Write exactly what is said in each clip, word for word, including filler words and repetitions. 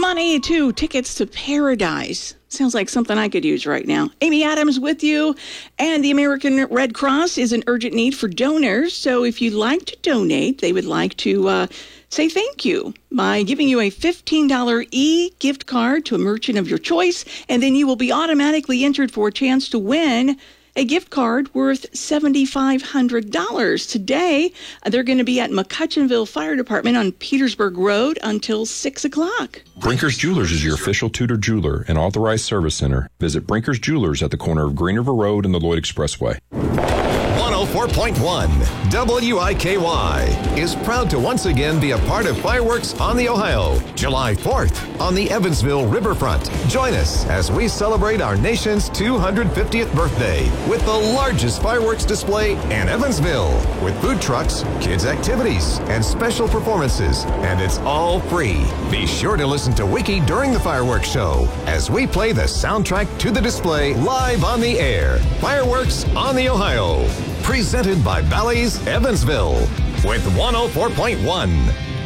money to Tickets to Paradise. Sounds like something I could use right now. Amy Adams with you. And the American Red Cross is in urgent need for donors. So if you'd like to donate, they would like to uh, say thank you by giving you a fifteen dollars e-gift card to a merchant of your choice. And then you will be automatically entered for a chance to win a gift card worth seven thousand five hundred dollars. Today, they're going to be at McCutcheonville Fire Department on Petersburg Road until six o'clock. Brinkers Jewelers is your official Tudor jeweler and authorized service center. Visit Brinkers Jewelers at the corner of Green River Road and the Lloyd Expressway. one oh four point one W I K Y is proud to once again be a part of Fireworks on the Ohio, July fourth on the Evansville Riverfront. Join us as we celebrate our nation's two hundred fiftieth birthday with the largest fireworks display in Evansville, with food trucks, kids' activities, and special performances, and it's all free. Be sure to listen to Wiki during the fireworks show as we play the soundtrack to the display live on the air. Fireworks on the Ohio. Presented by Bally's Evansville with one oh four point one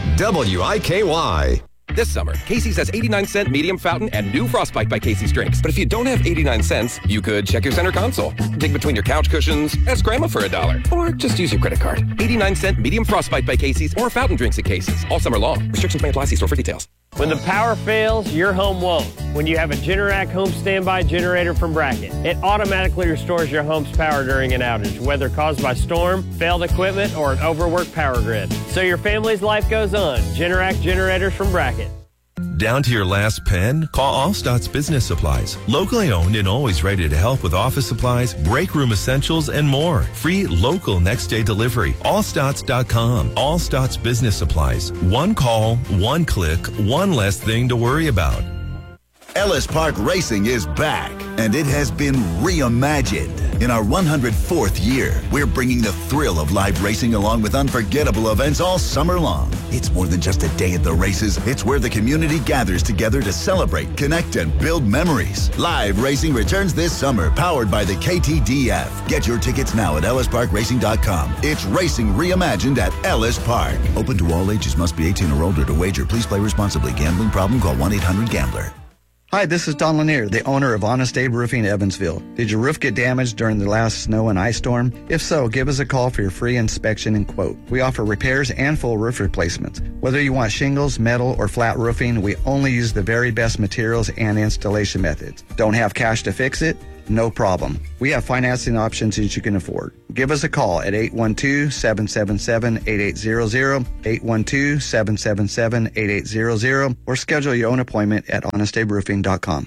W I K Y. This summer, Casey's has eighty-nine cent medium fountain and new Frostbite by Casey's drinks. But if you don't have eighty-nine cents, you could check your center console, dig between your couch cushions, ask Grandma for a dollar, or just use your credit card. eighty-nine cent medium Frostbite by Casey's or fountain drinks at Casey's all summer long. Restrictions may apply. See store for details. When the power fails, your home won't. When you have a Generac home standby generator from Bracket, it automatically restores your home's power during an outage, whether caused by storm, failed equipment, or an overworked power grid. So your family's life goes on. Generac generators from Bracket. Down to your last pen? Call Allstott's Business Supplies. Locally owned and always ready to help with office supplies, break room essentials, and more. Free local next day delivery. Allstotts dot com. Allstott's Business Supplies. One call, one click, one less thing to worry about. Ellis Park Racing is back, and it has been reimagined. In our one hundred fourth year, we're bringing the thrill of live racing along with unforgettable events all summer long. It's more than just a day at the races. It's where the community gathers together to celebrate, connect, and build memories. Live racing returns this summer, powered by the K T D F. Get your tickets now at ellis park racing dot com. It's racing reimagined at Ellis Park. Open to all ages. Must be eighteen or older to wager. Please play responsibly. Gambling problem? Call one eight hundred gambler. Hi, this is Don Lanier, the owner of Honest Abe Roofing Evansville. Did your roof get damaged during the last snow and ice storm? If so, give us a call for your free inspection and quote. We offer repairs and full roof replacements. Whether you want shingles, metal, or flat roofing, we only use the very best materials and installation methods. Don't have cash to fix it? No problem. We have financing options that you can afford. Give us a call at eight one two, seven seven seven, eight eight zero zero, eight one two, seven seven seven, eight eight zero zero, or schedule your own appointment at honest abe roofing dot com.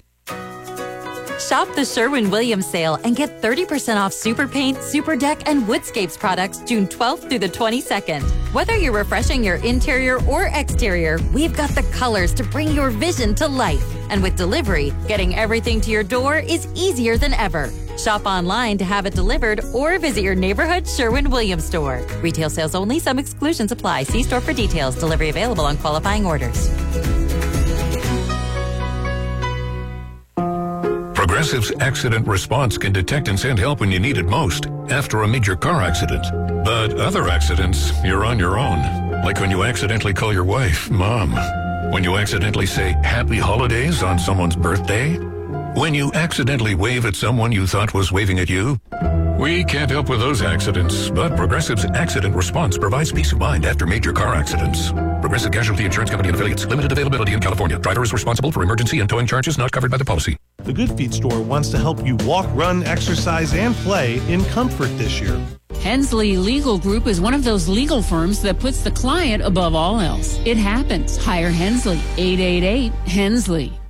Shop the Sherwin-Williams sale and get thirty percent off Super Paint, Super Deck, and Woodscapes products June twelfth through the twenty-second. Whether you're refreshing your interior or exterior, we've got the colors to bring your vision to life. And with delivery, getting everything to your door is easier than ever. Shop online to have it delivered or visit your neighborhood Sherwin-Williams store. Retail sales only. Some exclusions apply. See store for details. Delivery available on qualifying orders. Progressive's accident response can detect and send help when you need it most after a major car accident. But other accidents, you're on your own. Like when you accidentally call your wife, Mom. When you accidentally say Happy Holidays on someone's birthday. When you accidentally wave at someone you thought was waving at you. We can't help with those accidents, but Progressive's accident response provides peace of mind after major car accidents. Progressive Casualty Insurance Company and Affiliates. Limited availability in California. Driver is responsible for emergency and towing charges not covered by the policy. The Good Feet store wants to help you walk, run, exercise, and play in comfort this year. Hensley Legal Group is one of those legal firms that puts the client above all else. It happens. Hire Hensley. eight eight eight, Hensley.